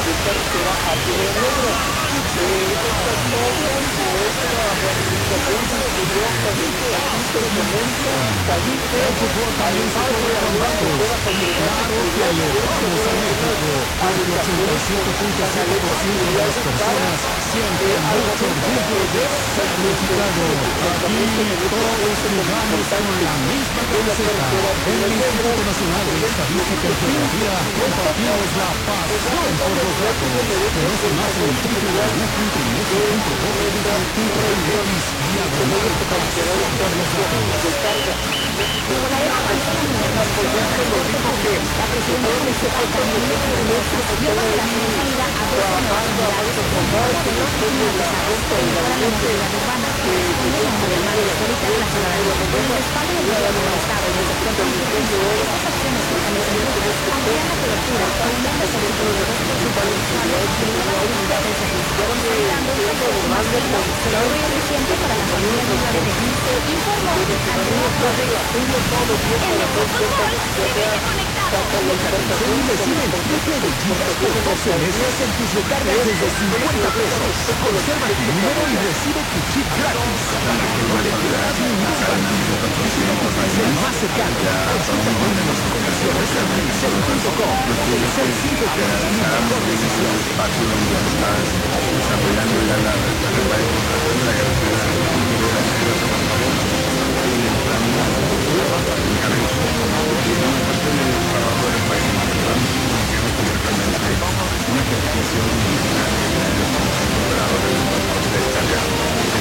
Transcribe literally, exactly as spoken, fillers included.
de carretera a Piedras Negras. Eh, estas obras o esta rehabilitación se ocurrió cuando el Ayuntamiento de Convento, Calife, además de la nueva carretera peatonal que le vamos a México, porque ochenta y siete punto siete por ciento de las personas sienten mucho orgullo de ser mexicanos. Aquí todos jugamos con la misma camiseta. En el Instituto Nacional de Estadística y Geografía compartimos la pasión por los datos. Conoce más en w w w punto inegi punto gov punto m x diagonal pasión por los datos. Apoyando lo dijo que la presidenta municipal también dio la bienvenida a trabajando a paso con marzo después de la junta de gabinete que tuvo un problema histórica de la ciudad de Guatemala, respaldo del gobierno del estado y el sector público. Estas acciones fortalecedoras amplían la cobertura con un crecimiento de los principales usuarios y de la comunidad del servicio, consolidando un sector más seguro y eficiente para las familias de la B D. Informó Andrea Torres. En Mejor Fútbol, Recibe el triple de gigas por doce meses en tus recargas desde cincuenta pesos. Conserva tu número y recibe tu chip gratis para que no te pierdas ningún partido. Más cercano, consulta términos y condiciones en telcel punto com. Telcel sigue con la mejor decisión. Desarrollando la carretera